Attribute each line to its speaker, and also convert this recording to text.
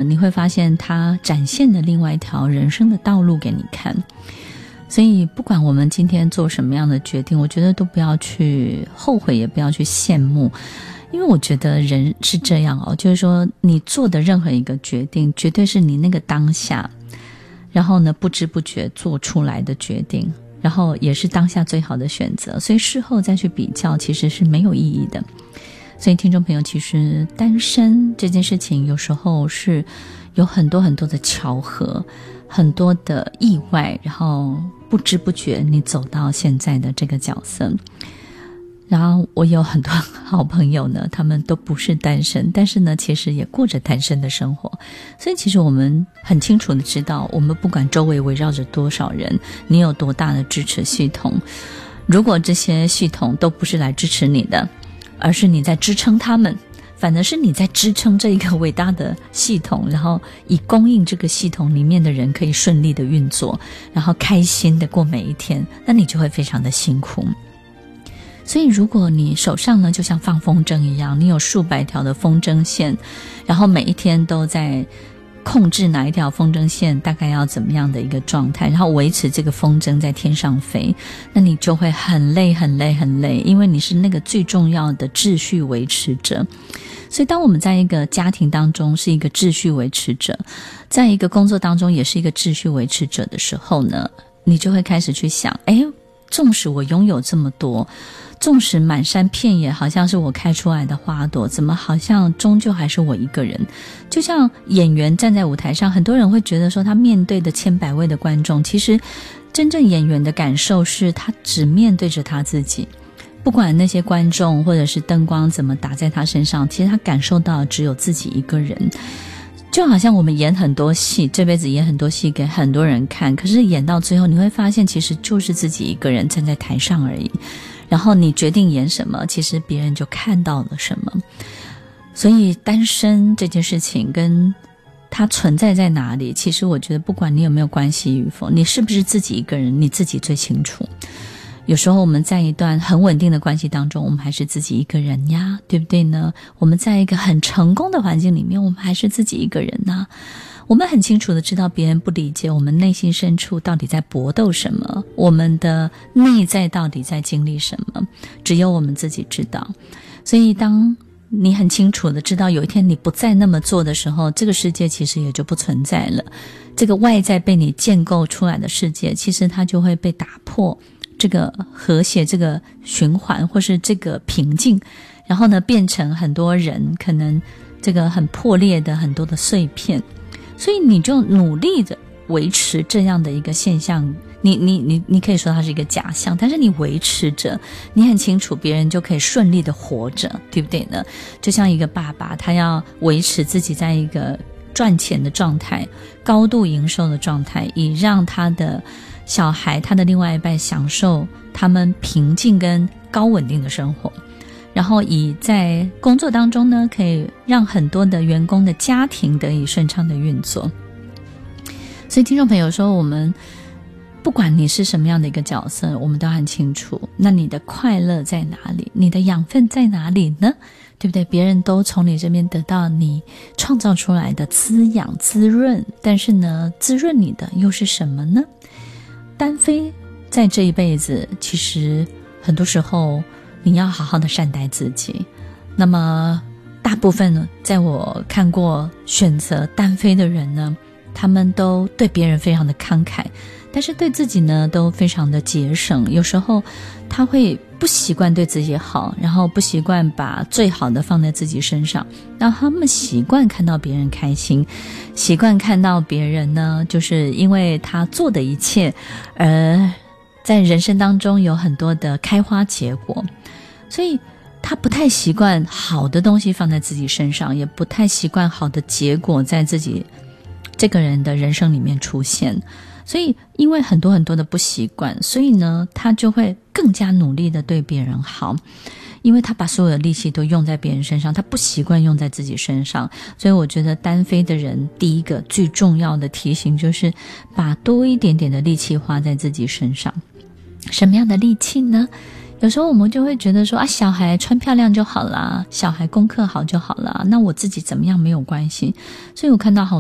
Speaker 1: 你会发现它展现了另外一条人生的道路给你看。所以不管我们今天做什么样的决定，我觉得都不要去后悔，也不要去羡慕，因为我觉得人是这样就是说你做的任何一个决定，绝对是你那个当下，然后呢不知不觉做出来的决定，然后也是当下最好的选择，所以事后再去比较其实是没有意义的。所以听众朋友，其实单身这件事情有时候是有很多很多的巧合，很多的意外，然后不知不觉你走到现在的这个角色。然后我有很多好朋友呢，他们都不是单身，但是呢其实也过着单身的生活。所以其实我们很清楚的知道，我们不管周围围绕着多少人，你有多大的支持系统，如果这些系统都不是来支持你的，而是你在支撑他们，反而是你在支撑这一个伟大的系统，然后以供应这个系统里面的人可以顺利的运作，然后开心的过每一天，那你就会非常的辛苦。所以如果你手上呢就像放风筝一样，你有数百条的风筝线，然后每一天都在控制哪一条风筝线大概要怎么样的一个状态，然后维持这个风筝在天上飞，那你就会很累很累很累，因为你是那个最重要的秩序维持者。所以当我们在一个家庭当中是一个秩序维持者，在一个工作当中也是一个秩序维持者的时候呢，你就会开始去想，纵使我拥有这么多，纵使满山遍野好像是我开出来的花朵，怎么好像终究还是我一个人。就像演员站在舞台上，很多人会觉得说他面对的千百位的观众，其实真正演员的感受是他只面对着他自己，不管那些观众或者是灯光怎么打在他身上，其实他感受到只有自己一个人。就好像我们演很多戏，这辈子演很多戏给很多人看，可是演到最后你会发现其实就是自己一个人站在台上而已，然后你决定演什么，其实别人就看到了什么。所以单身这件事情跟它存在在哪里，其实我觉得不管你有没有关系与否，你是不是自己一个人，你自己最清楚。有时候我们在一段很稳定的关系当中，我们还是自己一个人呀，对不对呢？我们在一个很成功的环境里面，我们还是自己一个人啊。我们很清楚的知道别人不理解我们内心深处到底在搏斗什么，我们的内在到底在经历什么，只有我们自己知道。所以当你很清楚的知道有一天你不再那么做的时候，这个世界其实也就不存在了。这个外在被你建构出来的世界，其实它就会被打破这个和谐，这个循环或是这个平静，然后呢变成很多人可能这个很破裂的很多的碎片。所以你就努力的维持这样的一个现象，你可以说它是一个假象，但是你维持着，你很清楚别人就可以顺利的活着，对不对呢？就像一个爸爸，他要维持自己在一个赚钱的状态，高度营收的状态，以让他的小孩，他的另外一半享受他们平静跟高稳定的生活，然后以在工作当中呢，可以让很多的员工的家庭得以顺畅的运作。所以听众朋友说，我们不管你是什么样的一个角色，我们都很清楚，那你的快乐在哪里，你的养分在哪里呢？对不对？别人都从你这边得到你创造出来的滋养滋润，但是呢，滋润你的又是什么呢？单飞在这一辈子，其实很多时候你要好好的善待自己。那么大部分呢，在我看过选择单飞的人呢，他们都对别人非常的慷慨，但是对自己呢都非常的节省。有时候他会不习惯对自己好，然后不习惯把最好的放在自己身上，让他们习惯看到别人开心，习惯看到别人呢就是因为他做的一切而在人生当中有很多的开花结果。所以他不太习惯好的东西放在自己身上，也不太习惯好的结果在自己这个人的人生里面出现。所以因为很多很多的不习惯，所以呢他就会更加努力的对别人好，因为他把所有的力气都用在别人身上，他不习惯用在自己身上。所以我觉得单飞的人第一个最重要的提醒就是把多一点点的力气花在自己身上。什么样的力气呢？有时候我们就会觉得说小孩穿漂亮就好啦，小孩功课好就好啦，那我自己怎么样没有关系。所以我看到好